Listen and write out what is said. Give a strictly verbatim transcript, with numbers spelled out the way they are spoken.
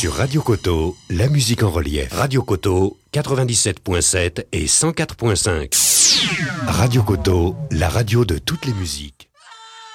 Sur Radio Coteau, la musique en relief. Radio Coteau, quatre-vingt-dix-sept virgule sept et cent quatre virgule cinq. Radio Coteau, la radio de toutes les musiques.